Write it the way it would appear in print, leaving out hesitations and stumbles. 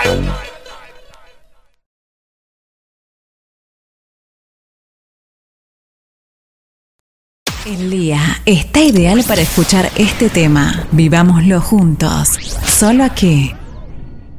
El día está ideal para escuchar este tema. Vivámoslo juntos. Solo aquí,